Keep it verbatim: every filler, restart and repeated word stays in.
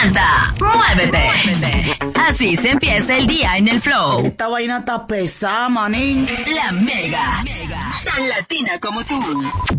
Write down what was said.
Canta, muévete. Así se empieza el día en el flow. Esta vaina está pesada, manín. La Mega, tan latina como tú.